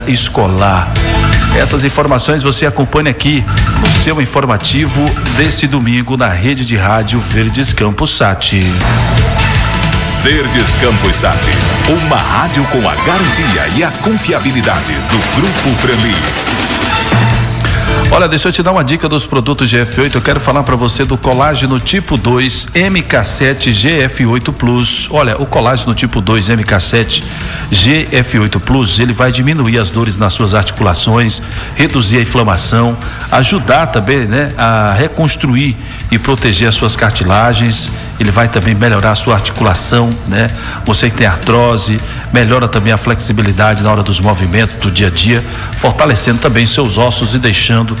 escolar. Essas informações você acompanha aqui no seu informativo desse domingo na rede de rádio Verdes Campos Sat. Verdes Campos Sat, uma rádio com a garantia e a confiabilidade do Grupo Freli. Olha, deixa eu te dar uma dica dos produtos GF8. Eu quero falar para você do colágeno tipo 2 MK7 GF8 Plus. Olha, o colágeno tipo 2 MK7 GF8 Plus, ele vai diminuir as dores nas suas articulações, reduzir a inflamação, ajudar também, né, a reconstruir e proteger as suas cartilagens. Ele vai também melhorar a sua articulação, né? Você que tem artrose, melhora também a flexibilidade na hora dos movimentos do dia a dia, fortalecendo também seus ossos e deixando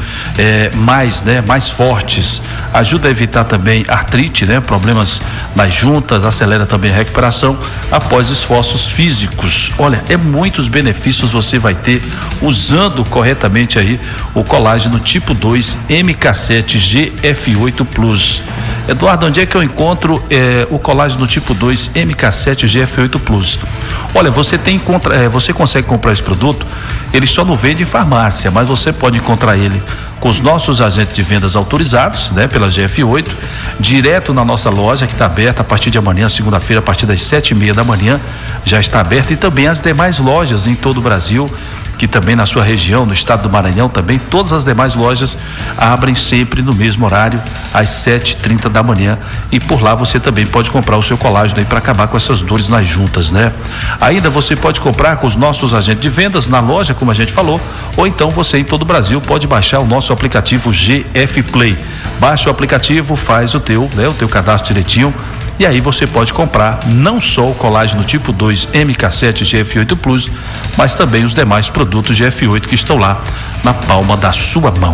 mais fortes. Ajuda a evitar também artrite, né? Problemas nas juntas, acelera também a recuperação após esforços físicos. Olha, muitos benefícios você vai ter usando corretamente aí o colágeno tipo 2 MK7 GF8 Plus. Eduardo, onde é que eu encontro o colágeno tipo 2 MK7 GF8 Plus? Olha, você consegue comprar esse produto, ele só não vende em farmácia, mas você pode encontrar ele com os nossos agentes de vendas autorizados, né, pela GF8, direto na nossa loja que está aberta a partir de amanhã, segunda-feira, a partir das 7:30 da manhã, já está aberta, e também as demais lojas em todo o Brasil, que também na sua região, no estado do Maranhão também, todas as demais lojas abrem sempre no mesmo horário, às 7:30 da manhã, e por lá você também pode comprar o seu colágeno aí para acabar com essas dores nas juntas, né? Ainda você pode comprar com os nossos agentes de vendas na loja, como a gente falou, ou então você em todo o Brasil pode baixar o nosso aplicativo GF Play. Baixa o aplicativo, faz o teu cadastro direitinho, e aí você pode comprar não só o colágeno tipo 2 MK7 GF8 Plus, mas também os demais produtos GF8 que estão lá na palma da sua mão.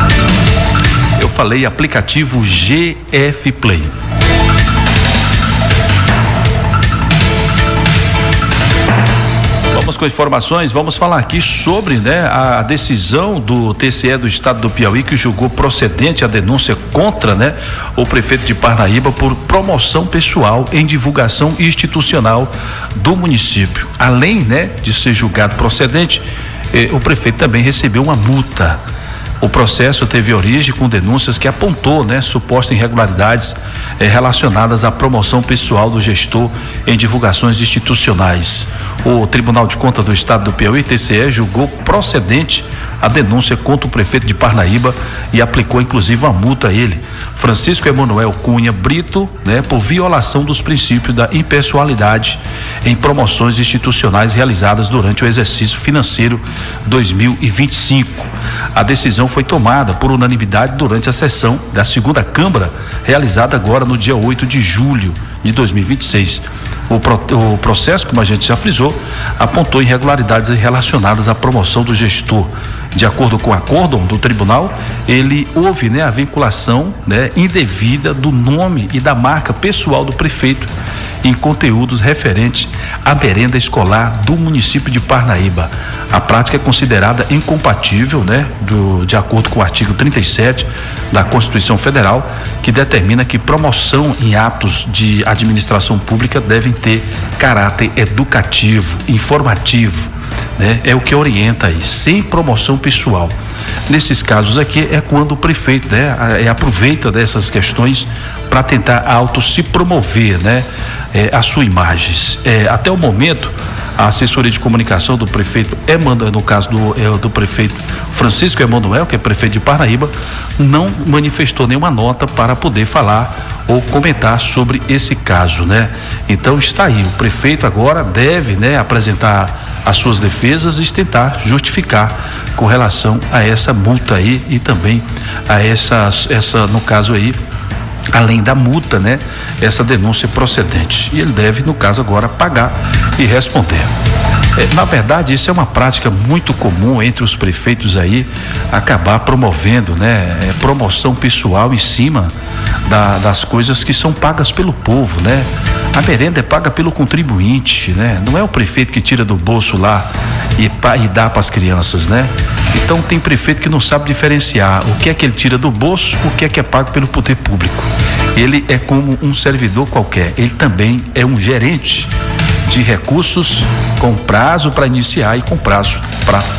Eu falei aplicativo GF Play. Vamos com informações, vamos falar aqui sobre, né, a decisão do TCE do estado do Piauí, que julgou procedente a denúncia contra, né, o prefeito de Parnaíba por promoção pessoal em divulgação institucional do município. Além, né, de ser julgado procedente, o prefeito também recebeu uma multa. O processo teve origem com denúncias que apontou, né, supostas irregularidades relacionadas à promoção pessoal do gestor em divulgações institucionais. O Tribunal de Contas do Estado do Piauí, TCE, julgou procedente a denúncia contra o prefeito de Parnaíba e aplicou inclusive uma multa a ele, Francisco Emanuel Cunha Brito, né, por violação dos princípios da impessoalidade em promoções institucionais realizadas durante o exercício financeiro 2025. A decisão foi tomada por unanimidade durante a sessão da segunda Câmara, realizada agora no dia 8 de julho de 2026. O processo, como a gente já frisou, apontou irregularidades relacionadas à promoção do gestor. De acordo com o acórdão do tribunal, houve, né, a vinculação, né, indevida do nome e da marca pessoal do prefeito em conteúdos referentes à merenda escolar do município de Parnaíba. A prática é considerada incompatível, né, de acordo com o artigo 37 da Constituição Federal, que determina que promoção em atos de administração pública devem ter caráter educativo, informativo, né? É o que orienta aí, sem promoção pessoal. Nesses casos aqui é quando o prefeito, né, aproveita dessas questões para tentar se promover, né, a sua imagem. Até o momento, a assessoria de comunicação do prefeito, no caso do prefeito Francisco Emanuel, que é prefeito de Parnaíba, não manifestou nenhuma nota para poder falar ou comentar sobre esse caso, né? Então está aí, o prefeito agora deve, né, apresentar as suas defesas e tentar justificar com relação a essa multa aí e também a no caso aí, além da multa, né, essa denúncia procedente. E ele deve, no caso agora, pagar e responder. Na verdade, isso é uma prática muito comum entre os prefeitos aí, acabar promovendo, né, promoção pessoal em cima das coisas que são pagas pelo povo, né? A merenda é paga pelo contribuinte, né? Não é o prefeito que tira do bolso lá e dá para as crianças, né? Então tem prefeito que não sabe diferenciar o que é que ele tira do bolso, o que é pago pelo poder público. Ele é como um servidor qualquer, ele também é um gerente de recursos com prazo para iniciar e com prazo para